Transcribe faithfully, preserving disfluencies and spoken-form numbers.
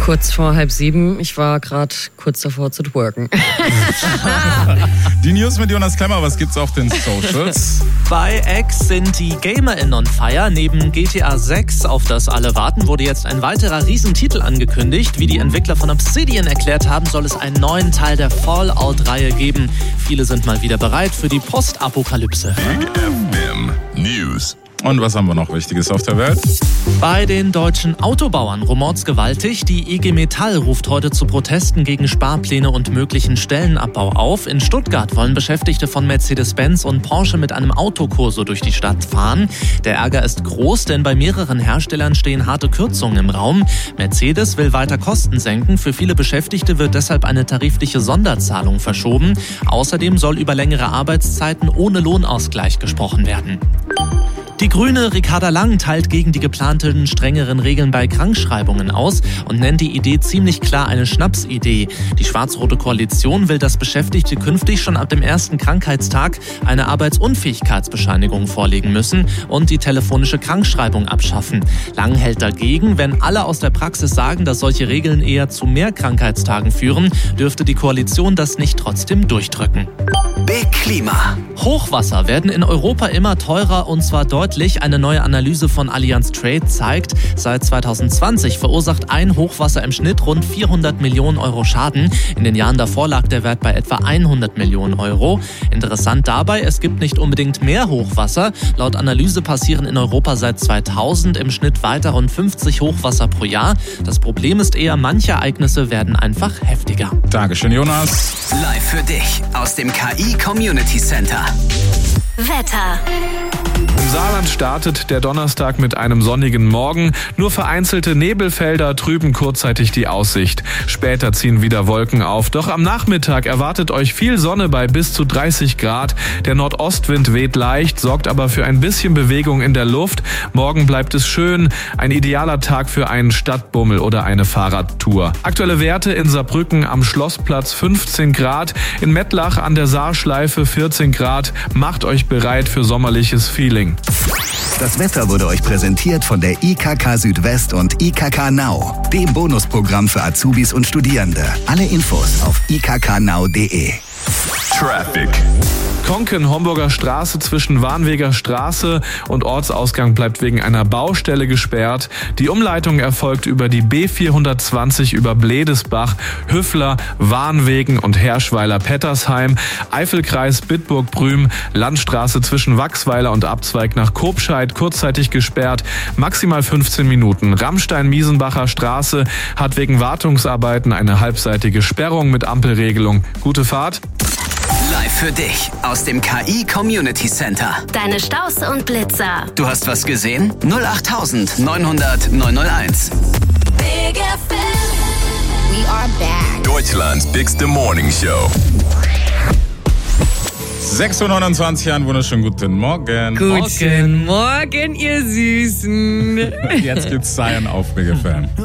Kurz vor halb sieben. Ich war gerade kurz davor zu twerken. Die News mit Jonas Klemmer, was gibt's auf den Socials? Bei X sind die GamerInnen on fire. Neben G T A sechs, auf das alle warten, wurde jetzt ein weiterer Riesentitel angekündigt. Wie die Entwickler von Obsidian erklärt haben, soll es einen neuen Teil der Fallout-Reihe geben. Viele sind mal wieder bereit für die Postapokalypse. Big F M News. Und was haben wir noch Wichtiges auf der Welt? Bei den deutschen Autobauern rumort's gewaltig. Die I G Metall ruft heute zu Protesten gegen Sparpläne und möglichen Stellenabbau auf. In Stuttgart wollen Beschäftigte von Mercedes-Benz und Porsche mit einem Autokorso durch die Stadt fahren. Der Ärger ist groß, denn bei mehreren Herstellern stehen harte Kürzungen im Raum. Mercedes will weiter Kosten senken. Für viele Beschäftigte wird deshalb eine tarifliche Sonderzahlung verschoben. Außerdem soll über längere Arbeitszeiten ohne Lohnausgleich gesprochen werden. Die Grüne Ricarda Lang teilt gegen die geplanten strengeren Regeln bei Krankschreibungen aus und nennt die Idee ziemlich klar eine Schnapsidee. Die schwarz-rote Koalition will, dass Beschäftigte künftig schon ab dem ersten Krankheitstag eine Arbeitsunfähigkeitsbescheinigung vorlegen müssen und die telefonische Krankschreibung abschaffen. Lang hält dagegen, wenn alle aus der Praxis sagen, dass solche Regeln eher zu mehr Krankheitstagen führen, dürfte die Koalition das nicht trotzdem durchdrücken. Big Klima. Hochwasser werden in Europa immer teurer und zwar deutlich. Eine neue Analyse von Allianz Trade zeigt, seit zwanzig zwanzig verursacht ein Hochwasser im Schnitt rund vierhundert Millionen Euro Schaden. In den Jahren davor lag der Wert bei etwa hundert Millionen Euro. Interessant dabei, es gibt nicht unbedingt mehr Hochwasser. Laut Analyse passieren in Europa seit zweitausend im Schnitt weiter rund fünfzig Hochwasser pro Jahr. Das Problem ist eher, manche Ereignisse werden einfach heftiger. Dankeschön, Jonas. Live für dich aus dem K I Community Center. Wetter. Im Saarland startet der Donnerstag mit einem sonnigen Morgen. Nur vereinzelte Nebelfelder trüben kurzzeitig die Aussicht. Später ziehen wieder Wolken auf. Doch am Nachmittag erwartet euch viel Sonne bei bis zu dreißig Grad. Der Nordostwind weht leicht, sorgt aber für ein bisschen Bewegung in der Luft. Morgen bleibt es schön. Ein idealer Tag für einen Stadtbummel oder eine Fahrradtour. Aktuelle Werte in Saarbrücken am Schlossplatz fünfzehn Grad. In Mettlach an der Saarschleife vierzehn Grad. Macht euch bereit für sommerliches Feeling. Das Wetter wurde euch präsentiert von der I K K Südwest und I K K Now, dem Bonusprogramm für Azubis und Studierende. Alle Infos auf i k k now punkt d e. Traffic. Konken, Homburger Straße zwischen Warnweger Straße und Ortsausgang bleibt wegen einer Baustelle gesperrt. Die Umleitung erfolgt über die B vierhundertzwanzig über Bledesbach, Hüffler, Warnwegen und Herschweiler-Pettersheim, Eifelkreis Bitburg-Brüm, Landstraße zwischen Wachsweiler und Abzweig nach Kopscheid kurzzeitig gesperrt, maximal fünfzehn Minuten. Rammstein-Miesenbacher Straße hat wegen Wartungsarbeiten eine halbseitige Sperrung mit Ampelregelung. Gute Fahrt. Live für dich aus dem K I Community Center. Deine Staus und Blitzer. Du hast was gesehen? null acht neun hundert neun null eins. Big F M. We are back. Deutschlands bigste Morning Show. sechs Uhr neunundzwanzig, einen wunderschönen guten Morgen. Guten Morgen, ihr Süßen. Jetzt gibt's Zion auf Big F M.